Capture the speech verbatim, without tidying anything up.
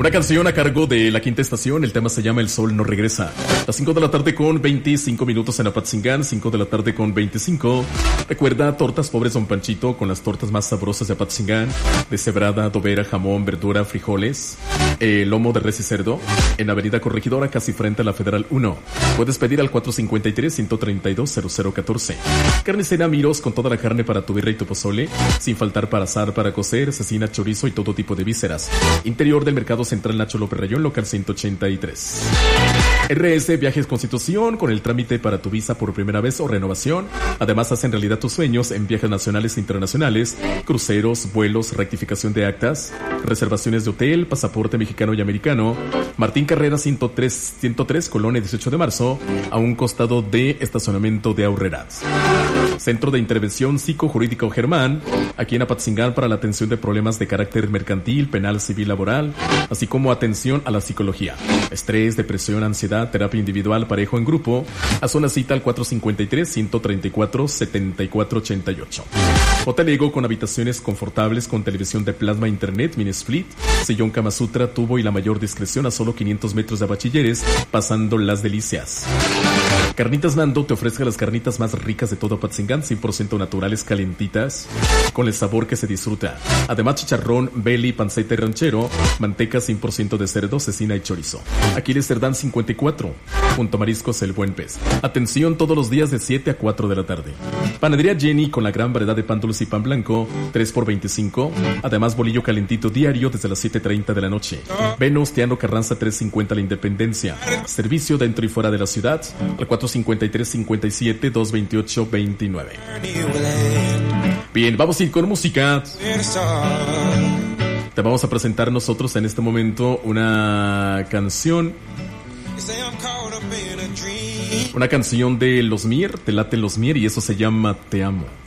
Una canción a cargo de La Quinta Estación, el tema se llama El Sol No Regresa. Las cinco de la tarde con veinticinco minutos en Apatzingán, cinco de la tarde con veinticinco. Recuerda, Tortas Pobres Don Panchito, con las tortas más sabrosas de Apatzingán, deshebrada, adobera, jamón, verdura, frijoles, eh, lomo de res y cerdo, en Avenida Corregidora, casi frente a la Federal uno. Puedes pedir al cuatro cinco tres, uno tres dos, cero cero uno cuatro. Carnicera Miros, con toda la carne para tu birria y tu pozole, sin faltar para asar, para cocer, cecina, chorizo y todo tipo de vísceras. Interior del Mercado Central Nacho López Rayón, local ciento ochenta y tres. R S Viajes Constitución, con el trámite para tu visa por primera vez o renovación. Además, hacen realidad tus sueños en viajes nacionales e internacionales, cruceros, vuelos, rectificación de actas, reservaciones de hotel, pasaporte mexicano y americano. Martín Carrera ciento tres, ciento tres, Colonia dieciocho de marzo, a un costado de estacionamiento de Aurrerá. Centro de Intervención Psicojurídico Germán, aquí en Apatzingán, para la atención de problemas de carácter mercantil, penal, civil, laboral, así como atención a la psicología, estrés, depresión, ansiedad, terapia individual, parejo, en grupo. Haz una cita al cuatro cinco tres, uno tres cuatro, siete cuatro ocho ocho. Hotel Ego, con habitaciones confortables, con televisión de plasma, internet, mini split, sillón Kama Sutra, tubo y la mayor discreción, a solo quinientos metros de Bachilleres, pasando las delicias. Carnitas Nando te ofrece las carnitas más ricas de todo Apatzingán, cien por ciento naturales, calentitas, con el sabor que se disfruta. Además, chicharrón, belly, panceta y ranchero, manteca cien por ciento de cerdo, cecina y chorizo. Aquiles Cerdán cincuenta y cuatro, junto a Mariscos El Buen Pez. Atención todos los días de siete a cuatro de la tarde. Panadería Jenny, con la gran variedad de pan dulce y pan blanco, tres por veinticinco. Además, bolillo calentito diario desde las siete treinta de la noche. Venus, Teano Carranza trescientos cincuenta La Independencia. Servicio dentro y fuera de la ciudad, al cuatro cinco tres, cinco siete, dos dos ocho, dos nueve. Bien, vamos a ir con música. Te vamos a presentar nosotros en este momento una canción. Una canción de Los Mier, te late Los Mier, y eso se llama Te Amo.